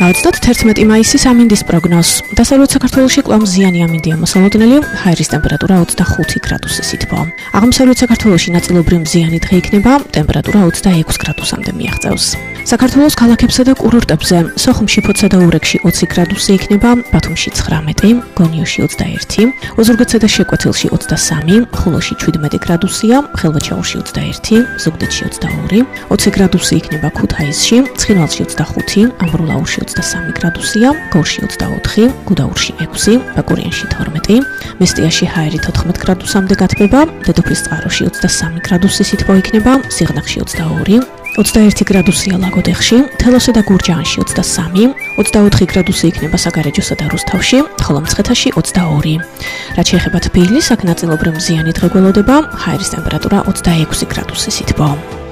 გავაცდოთ 11 მაისის ამინდის პროგნოზს. დასავლეთ საქართველოში კვლავ მზიანი ამინდია მოსალოდნელი, ჰაერის ტემპერატურა 25 გრადუსის ითბო. აღმოსავლეთ საქართველოში ნაწილობრივ მზიანი დღე იქნება, ტემპერატურა 26 გრადუსამდე მიაღწევს. საქართველოს ქალაქებსა და კურორტებზე სოხუმში, ფოთსა და ურეკში 20 გრადუსი იქნება, ბათუმში 19, გონიოში 21, ოზურგეთსა და შეკვეთილში 23, ხულოში 17 გრადუსია, ხელვაჩაურში 21, ზუგდიდში 22, 20 გრადუსი იქნება ქუთაისში, ცხინვალში 25, ამბროლაურში 23 გრადუსია, გორში 24, გუდაურში 6, ბაკურიანში 12, მესტიაში ჰაერი 14 გრადუსამდე გათბება, დედოფლის წყაროში 23 გრადუსის ითბო იქნება, სიღნაღში 22, 21 გრადუსია ლაგოდეხში, თელოსა და გურჯაანში 23, 24 გრადუსი იქნება საგარეჯოსა და რუსთავში, ხოლო მცხეთაში 22. რაც შეეხება თბილისს, აქ ნაწილობრივ მზიანი დღე გველოდება, ჰაერის ტემპერატურა 26 გრადუსის ითბო.